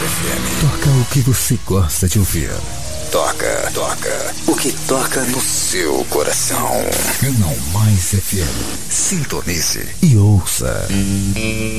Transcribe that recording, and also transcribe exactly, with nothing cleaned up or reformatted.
F M. Toca o que você gosta de ouvir. Toca, toca. O que toca no seu coração. Canal Mais F M. Sintonize e ouça.